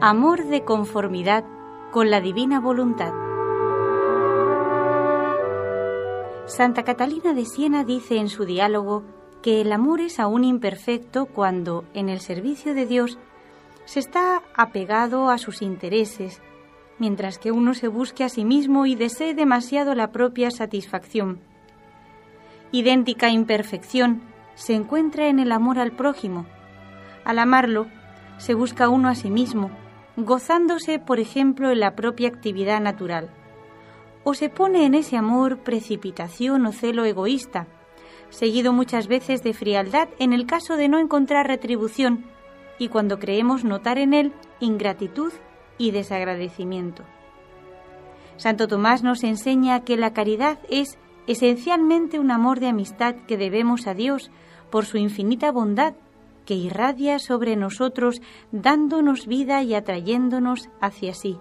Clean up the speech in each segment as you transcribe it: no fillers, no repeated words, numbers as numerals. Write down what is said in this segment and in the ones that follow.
Amor de conformidad con la divina voluntad. Santa Catalina de Siena dice en su diálogo que el amor es aún imperfecto cuando, en el servicio de Dios, se está apegado a sus intereses, mientras que uno se busque a sí mismo y desee demasiado la propia satisfacción. Idéntica imperfección se encuentra en el amor al prójimo. Al amarlo, se busca uno a sí mismo, gozándose, por ejemplo, en la propia actividad natural. O se pone en ese amor precipitación o celo egoísta, seguido muchas veces de frialdad en el caso de no encontrar retribución y cuando creemos notar en él ingratitud y desagradecimiento. Santo Tomás nos enseña que la caridad es esencialmente un amor de amistad que debemos a Dios por su infinita bondad, que irradia sobre nosotros, dándonos vida y atrayéndonos hacia sí.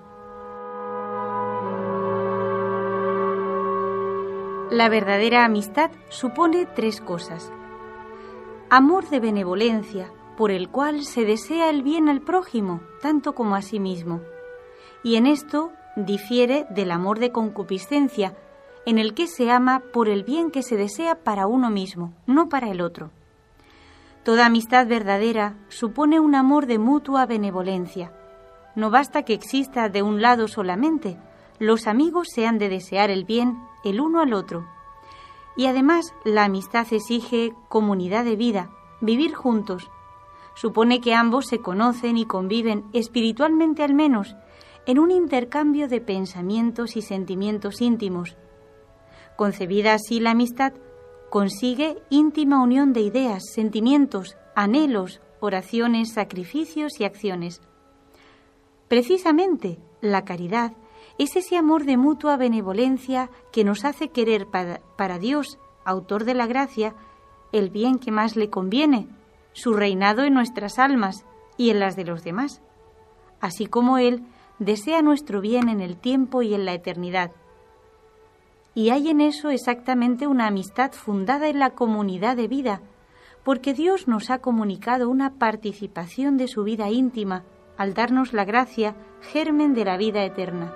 La verdadera amistad supone tres cosas. Amor de benevolencia, por el cual se desea el bien al prójimo, tanto como a sí mismo. Y en esto difiere del amor de concupiscencia, en el que se ama por el bien que se desea para uno mismo, no para el otro. Toda amistad verdadera supone un amor de mutua benevolencia. No basta que exista de un lado solamente, los amigos se han de desear el bien el uno al otro. Y además la amistad exige comunidad de vida, vivir juntos. Supone que ambos se conocen y conviven espiritualmente al menos en un intercambio de pensamientos y sentimientos íntimos. Concebida así la amistad, consigue íntima unión de ideas, sentimientos, anhelos, oraciones, sacrificios y acciones. Precisamente, la caridad es ese amor de mutua benevolencia que nos hace querer para Dios, autor de la gracia, el bien que más le conviene, su reinado en nuestras almas y en las de los demás, así como Él desea nuestro bien en el tiempo y en la eternidad. Y hay en eso exactamente una amistad fundada en la comunidad de vida, porque Dios nos ha comunicado una participación de su vida íntima al darnos la gracia, germen de la vida eterna.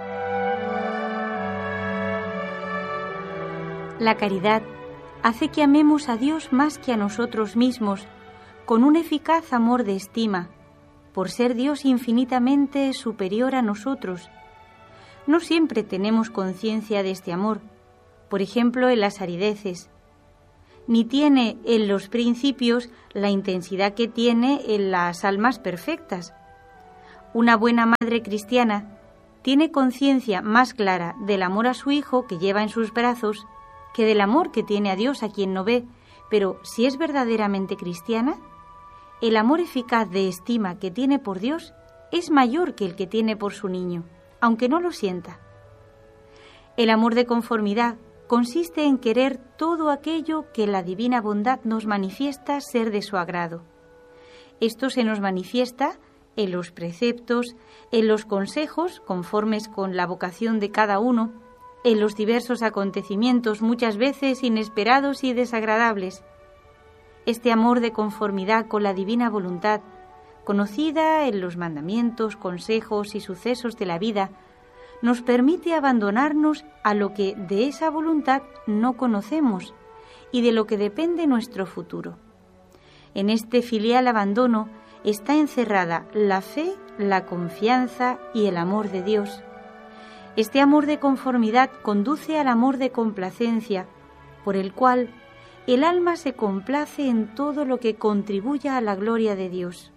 La caridad hace que amemos a Dios más que a nosotros mismos, con un eficaz amor de estima, por ser Dios infinitamente superior a nosotros. No siempre tenemos conciencia de este amor, por ejemplo en las arideces, ni tiene en los principios la intensidad que tiene en las almas perfectas. Una buena madre cristiana tiene conciencia más clara del amor a su hijo que lleva en sus brazos que del amor que tiene a Dios a quien no ve, pero si es verdaderamente cristiana, el amor eficaz de estima que tiene por Dios es mayor que el que tiene por su niño, aunque no lo sienta. El amor de conformidad consiste en querer todo aquello que la divina bondad nos manifiesta ser de su agrado. Esto se nos manifiesta en los preceptos, en los consejos conformes con la vocación de cada uno, en los diversos acontecimientos muchas veces inesperados y desagradables. Este amor de conformidad con la divina voluntad, conocida en los mandamientos, consejos y sucesos de la vida, nos permite abandonarnos a lo que de esa voluntad no conocemos y de lo que depende nuestro futuro. En este filial abandono está encerrada la fe, la confianza y el amor de Dios. Este amor de conformidad conduce al amor de complacencia, por el cual el alma se complace en todo lo que contribuya a la gloria de Dios.